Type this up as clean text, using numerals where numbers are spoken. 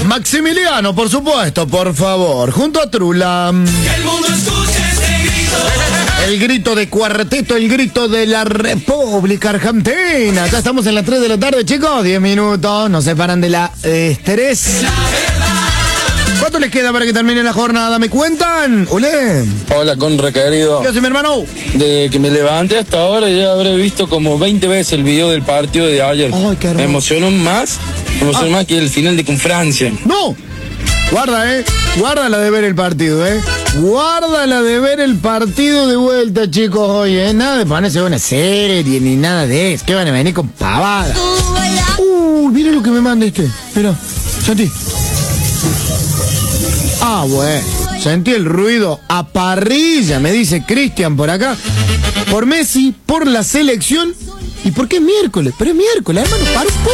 Maximiliano, por supuesto, por favor, junto a Trula. Que el mundo escuche este grito. El grito de cuarteto, el grito de la República Argentina. Ya estamos en las 3 de la tarde, chicos. 10 minutos, nos separan de la 3. ¿Cuánto les queda para que termine la jornada? ¿Me cuentan? ¡Olé! Hola, Conra, querido. ¿Qué hace, mi hermano? De que me levanté hasta ahora ya habré visto como 20 veces el video del partido de ayer. Ay, qué hermoso. Me emocionó más que el final de con Francia. ¡No! Guarda, guarda la de ver el partido, guarda la de ver el partido de vuelta, chicos, hoy, nada de ponerse una serie ni nada de eso, que van a venir con pavada. Mira lo que me manda mira, Santi. Bueno, sentí el ruido a parrilla, me dice Cristian por acá, por Messi, por la selección, y por qué es miércoles, pero es miércoles, hermano, para un poco.